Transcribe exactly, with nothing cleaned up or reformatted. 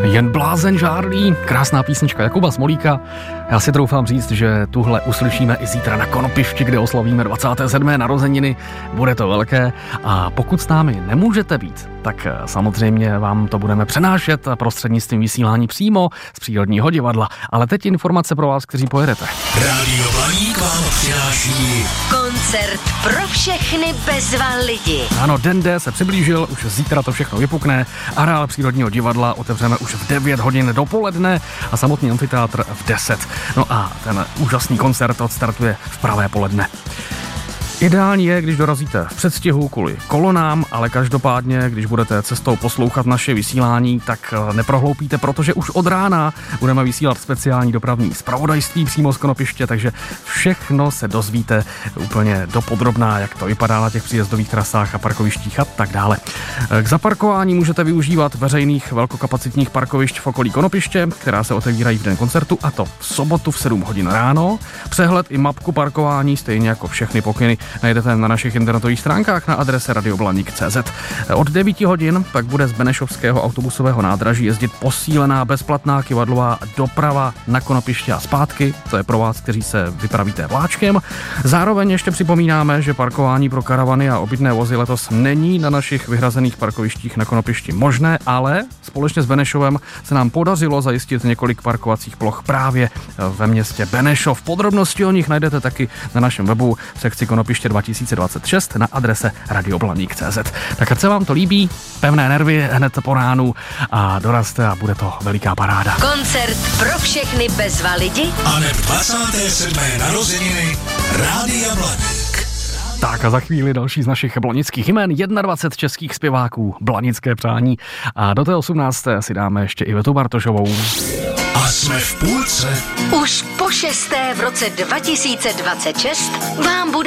Jen blázen žárlí, krásná písnička Jakuba Smolíka. Já si troufám říct, že tuhle uslyšíme i zítra na Konopišti, kde oslavíme dvacáté sedmé narozeniny. Bude to velké a pokud s námi nemůžete být, tak samozřejmě vám to budeme přenášet prostřednictvím vysílání přímo z Přírodního divadla. Ale teď informace pro vás, kteří pojedete. Rádio Blaník vám přináší koncert pro všechny bezva lidi. Ano, den D se přiblížil, už zítra to všechno vypukne. Areál Přírodního divadla otevřeme už v devět hodin dopoledne a samotný amfiteátr v deset. No a ten úžasný koncert odstartuje v pravé poledne. Ideální je, když dorazíte v předstihu kvůli kolonám, ale každopádně, když budete cestou poslouchat naše vysílání, tak neprohloupíte, protože už od rána budeme vysílat speciální dopravní zpravodajství přímo z Konopiště, takže všechno se dozvíte úplně dopodrobná, jak to vypadá na těch příjezdových trasách a parkovištích a tak dále. K zaparkování můžete využívat veřejných velkokapacitních parkovišť v okolí Konopiště, která se otevírají v den koncertu, a to v sobotu v sedm hodin ráno. Přehled i mapku parkování, stejně jako všechny pokyny, najdete na našich internetových stránkách na adrese radioblaník tečka cé zet. Od devíti hodin pak bude z Benešovského autobusového nádraží jezdit posílená bezplatná kyvadlová doprava na Konopiště a zpátky. To je pro vás, kteří se vypravíte vláčkem. Zároveň ještě připomínáme, že parkování pro karavany a obytné vozy letos není na našich vyhrazených parkovištích na Konopišti možné, ale společně s Benešovem se nám podařilo zajistit několik parkovacích ploch právě ve městě Benešov. Podrobnosti o nich najdete taky na našem webu v sekci Konopiště dva tisíce dvacet šest na adrese radioblaník tečka cé zet. Tak ať se vám to líbí, pevné nervy hned po ránu a dorazte a bude to veliká paráda. Koncert pro všechny bezva lidi a neb dvacáté sedmé narozeniny Rádia Blaník. Tak a za chvíli další z našich blanických jmen, dvacet jedna českých zpěváků, blanické přání. A do té osmnácté si dáme ještě Ivetu Bartošovou. A jsme v půlce. už po šesté v roce dva tisíce dvacet šest vám bude